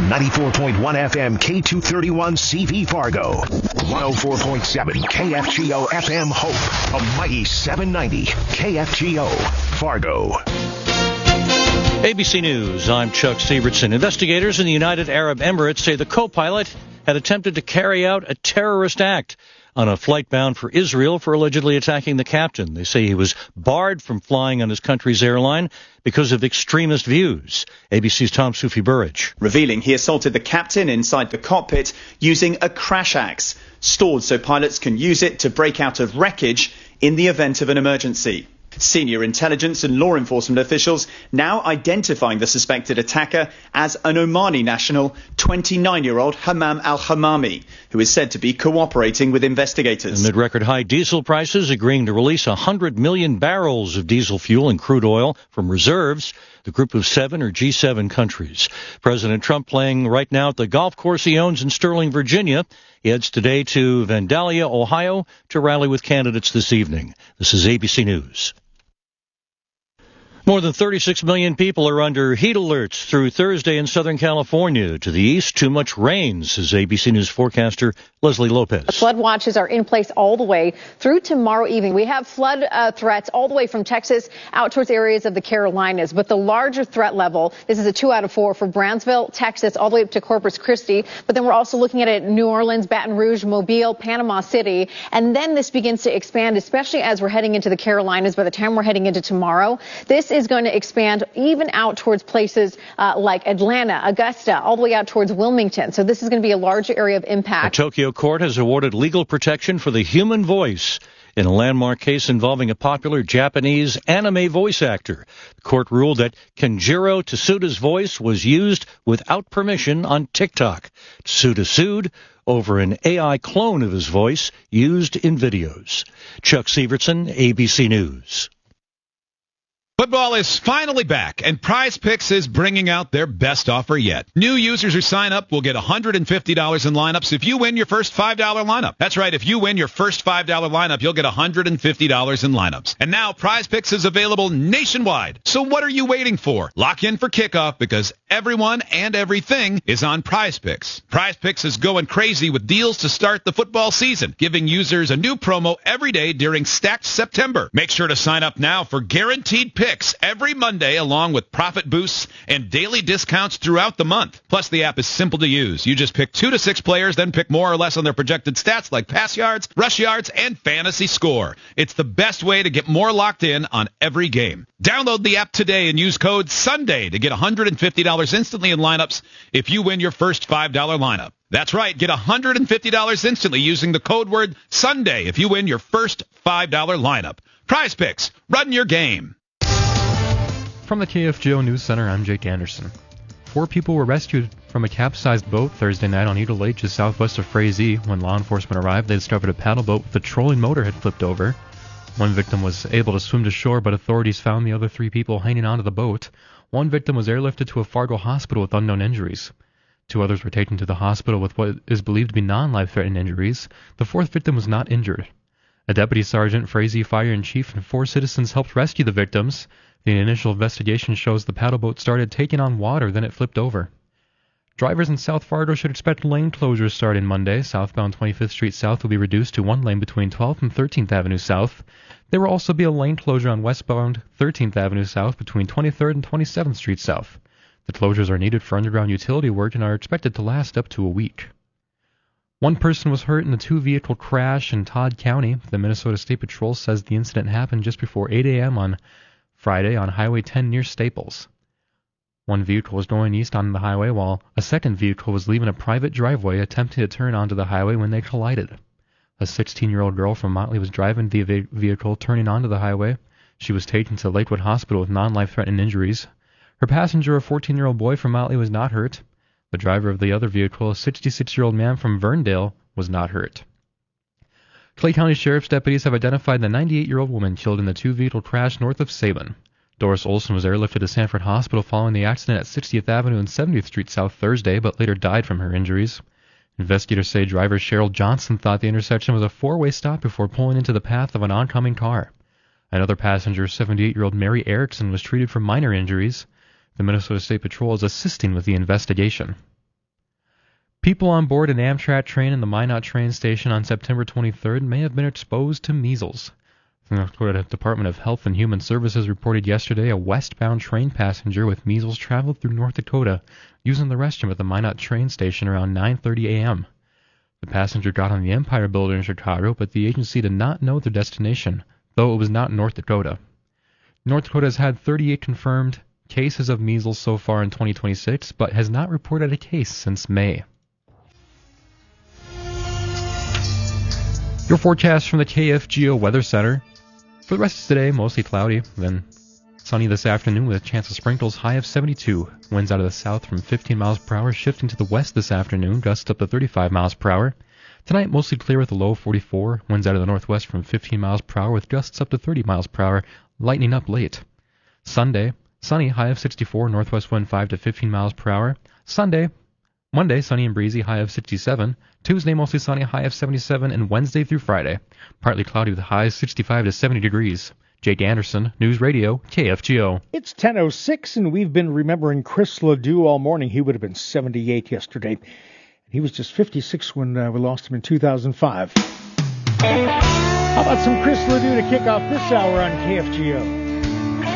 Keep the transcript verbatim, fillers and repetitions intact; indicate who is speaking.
Speaker 1: ninety-four point one F M K two thirty-one C V Fargo, one oh four point seven K F G O F M Hope, a mighty seven ninety K F G O Fargo.
Speaker 2: A B C News, I'm Chuck Sievertson. Investigators in the United Arab Emirates say the co-pilot had attempted to carry out a terrorist act on a flight bound for Israel for allegedly attacking the captain. They say he was barred from flying on his country's airline because of extremist views. A B C's Tom Sufi Burridge.
Speaker 3: Revealing he assaulted the captain inside the cockpit using a crash axe, stored so pilots can use it to break out of wreckage in the event of an emergency. Senior intelligence and law enforcement officials now identifying the suspected attacker as an Omani national, twenty-nine-year-old Hammam al-Hamami, who is said to be cooperating with investigators.
Speaker 2: Amid record high diesel prices, agreeing to release one hundred million barrels of diesel fuel and crude oil from reserves, the group of seven or G seven countries. President Trump playing right now at the golf course he owns in Sterling, Virginia. He heads today to Vandalia, Ohio, to rally with candidates this evening. This is A B C News. More than thirty-six million people are under heat alerts through Thursday in Southern California. To the east, too much rain, says A B C News forecaster Leslie Lopez.
Speaker 4: Flood watches are in place all the way through tomorrow evening. We have flood uh, threats all the way from Texas out towards areas of the Carolinas. But the larger threat level, this is a two out of four for Brownsville, Texas, all the way up to Corpus Christi. But then we're also looking at it in New Orleans, Baton Rouge, Mobile, Panama City. And then this begins to expand, especially as we're heading into the Carolinas. By the time we're heading into tomorrow, this is going to expand even out towards places uh, like Atlanta, Augusta, all the way out towards Wilmington. So this is going to be a large area of impact.
Speaker 2: A Tokyo court has awarded legal protection for the human voice in a landmark case involving a popular Japanese anime voice actor. The court ruled that Kenjiro Tsuda's voice was used without permission on TikTok. Tsuda sued over an A I clone of his voice used in videos. Chuck Sievertson, A B C News.
Speaker 5: Football is finally back, and Prize Picks is bringing out their best offer yet. New users who sign up will get one hundred fifty dollars in lineups if you win your first five dollar lineup. That's right, if you win your first five dollar lineup, you'll get one hundred fifty dollars in lineups. And now Prize Picks is available nationwide. So what are you waiting for? Lock in for kickoff because everyone and everything is on Prize Picks. Prize Picks is going crazy with deals to start the football season, giving users a new promo every day during Stacked September. Make sure to sign up now for guaranteed picks every Monday, along with profit boosts and daily discounts throughout the month. Plus, the app is simple to use. You just pick two to six players, then pick more or less on their projected stats like pass yards, rush yards, and fantasy score. It's the best way to get more locked in on every game. Download the app today and use code SUNDAY to get one hundred fifty dollars instantly in lineups if you win your first five dollar lineup. That's right, get one hundred fifty dollars instantly using the code word SUNDAY if you win your first five dollar lineup. Prize Picks, run your game.
Speaker 6: From the K F G O News Center, I'm Jake Anderson. Four people were rescued from a capsized boat Thursday night on Eagle Lake just southwest of Frazee. When law enforcement arrived, they discovered a paddle boat with a trolling motor had flipped over. One victim was able to swim to shore, but authorities found the other three people hanging onto the boat. One victim was airlifted to a Fargo hospital with unknown injuries. Two others were taken to the hospital with what is believed to be non-life-threatening injuries. The fourth victim was not injured. A deputy sergeant, Frazee Fire and Chief, and four citizens helped rescue the victims. The initial investigation shows the paddle boat started taking on water, then it flipped over. Drivers in South Fargo should expect lane closures starting Monday. Southbound twenty-fifth Street South will be reduced to one lane between twelfth and thirteenth Avenue South. There will also be a lane closure on westbound thirteenth Avenue South between twenty-third and twenty-seventh Street South. The closures are needed for underground utility work and are expected to last up to a week. One person was hurt in a two-vehicle crash in Todd County. The Minnesota State Patrol says the incident happened just before eight a.m. on Friday on Highway ten near Staples. One vehicle was going east on the highway while a second vehicle was leaving a private driveway attempting to turn onto the highway when they collided. A sixteen-year-old girl from Motley was driving the vehicle turning onto the highway. She was taken to Lakewood Hospital with non-life-threatening injuries. Her passenger, a fourteen-year-old boy from Motley, was not hurt. The driver of the other vehicle, a sixty-six-year-old man from Verndale, was not hurt. Clay County Sheriff's deputies have identified the ninety-eight-year-old woman killed in the two-vehicle crash north of Sabin. Doris Olson was airlifted to Sanford Hospital following the accident at sixtieth Avenue and seventieth Street South Thursday, but later died from her injuries. Investigators say driver Cheryl Johnson thought the intersection was a four-way stop before pulling into the path of an oncoming car. Another passenger, seventy-eight-year-old Mary Erickson, was treated for minor injuries. The Minnesota State Patrol is assisting with the investigation. People on board an Amtrak train in the Minot train station on September twenty-third may have been exposed to measles. The North Dakota Department of Health and Human Services reported yesterday a westbound train passenger with measles traveled through North Dakota using the restroom at the Minot train station around nine thirty a.m. The passenger got on the Empire Building in Chicago, but the agency did not know their destination, though it was not North Dakota. North Dakota has had thirty-eight confirmed cases of measles so far in twenty twenty-six, but has not reported a case since May. Your forecast from the K F G O Weather Center. For the rest of today, mostly cloudy, then sunny this afternoon with a chance of sprinkles, high of seventy-two. Winds out of the south from fifteen miles per hour, shifting to the west this afternoon, gusts up to thirty-five miles per hour. Tonight, mostly clear with a low of forty-four. Winds out of the northwest from fifteen miles per hour with gusts up to thirty miles per hour, lightening up late. Sunday, sunny, high of sixty-four, northwest wind five to fifteen miles per hour. Sunday, Monday, sunny and breezy, high of sixty-seven. Tuesday, mostly sunny, high of seventy-seven. And Wednesday through Friday, partly cloudy with highs sixty-five to seventy degrees. Jake Anderson, News Radio, K F G O.
Speaker 7: It's ten oh six, and we've been remembering Chris Ledoux all morning. He would have been seventy-eight yesterday. He was just fifty-six when uh, we lost him in two thousand five. How about some Chris Ledoux to kick off this hour on K F G O?